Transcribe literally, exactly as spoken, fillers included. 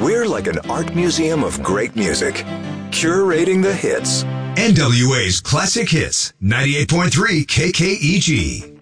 We're like an art museum of great music, curating the hits. N W A's Classic Hits, ninety-eight point three K K E G.